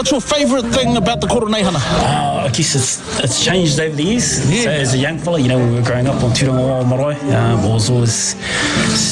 What's your favourite thing about the Koroneihana? I guess it's changed over the years. Yeah. So as a young fella, when we were growing up on Turangawa Marae, I was always